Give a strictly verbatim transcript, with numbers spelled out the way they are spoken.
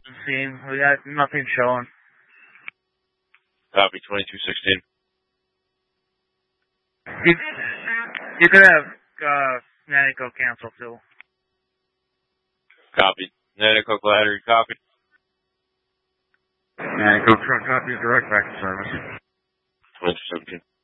scene. We got nothing showing. Copy, twenty-two sixteen. You, you could have uh, Nanico cancel too. Copy. Nanico Ladder, copy. Nanico truck copy, direct back to service. twenty-two seventeen.